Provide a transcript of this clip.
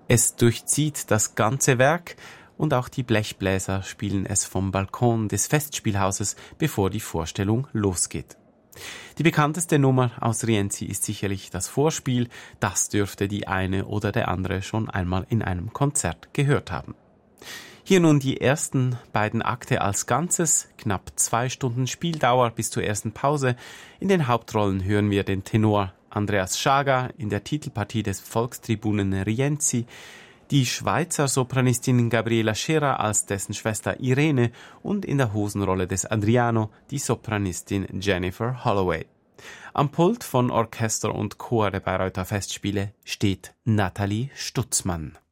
Es durchzieht das ganze Werk und auch die Blechbläser spielen es vom Balkon des Festspielhauses, bevor die Vorstellung losgeht. Die bekannteste Nummer aus Rienzi ist sicherlich das Vorspiel. Das dürfte die eine oder der andere schon einmal in einem Konzert gehört haben. Hier nun die ersten beiden Akte als Ganzes, knapp 2 Stunden Spieldauer bis zur ersten Pause. In den Hauptrollen hören wir den Tenor Andreas Schager in der Titelpartie des Volkstribunen Rienzi, die Schweizer Sopranistin Gabriela Scherer als dessen Schwester Irene und in der Hosenrolle des Adriano die Sopranistin Jennifer Holloway. Am Pult von Orchester und Chor der Bayreuther Festspiele steht Nathalie Stutzmann.